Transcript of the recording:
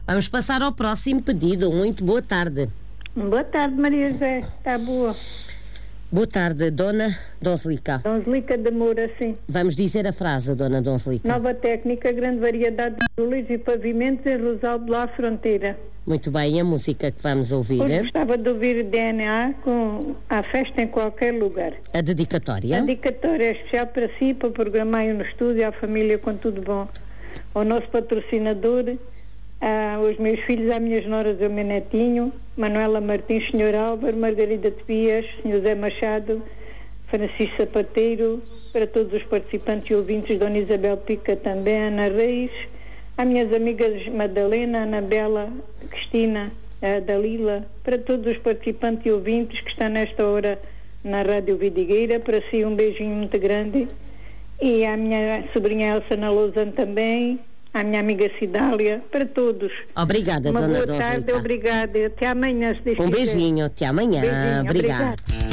Vamos passar ao próximo pedido. Muito boa tarde. Boa tarde, Maria José. Está boa? Boa tarde, Dona Donslica. Donslica de Moura, sim. Vamos dizer a frase, Dona Donslica. Nova técnica, grande variedade de luz e pavimentos em Rosaldo lá Fronteira. Muito bem, a música que vamos ouvir. Hoje gostava de ouvir DNA com A Festa em Qualquer Lugar. A dedicatória. A dedicatória é especial para si, para programar no estúdio, à família com tudo bom. Ao nosso patrocinador, aos meus filhos, às minhas noras e ao meu netinho, Manuela Martins, Sr. Álvaro, Margarida Tobias, Sr. Zé Machado, Francisco Sapateiro, para todos os participantes e ouvintes, Dona Isabel Pica também, Ana Reis, às minhas amigas Madalena, Anabela, Cristina, Dalila, para todos os participantes e ouvintes que estão nesta hora na Rádio Vidigueira, para si um beijinho muito grande, e à minha sobrinha Elsa na Lausanne também, à minha amiga Cidália, para todos. Obrigada, Uma Dona boa Donslica. tarde, obrigada. Até amanhã, se Deus quiser. Beijinho, até amanhã. Beijinho, Obrigada. obrigada.